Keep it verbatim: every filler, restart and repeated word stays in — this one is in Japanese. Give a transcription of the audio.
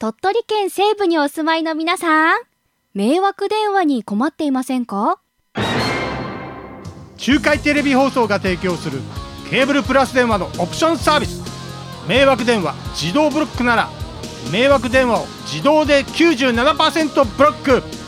鳥取県西部にお住まいの皆さん、迷惑電話に困っていませんか？ 中海テレビ放送が提供するケーブルプラス電話のオプションサービス、迷惑電話自動ブロックなら迷惑電話を自動で きゅうじゅうななパーセント ブロック。